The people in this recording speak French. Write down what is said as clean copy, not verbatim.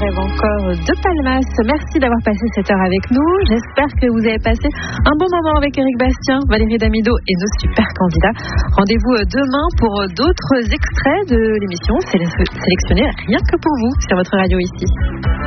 rêve encore de Palmas. Merci d'avoir passé cette heure avec nous. J'espère que vous avez passé un bon moment avec Éric Bastien, Valérie Damido et nos super candidats. Rendez-vous demain pour d'autres extraits de l'émission sélectionnés rien que pour vous sur votre radio ici.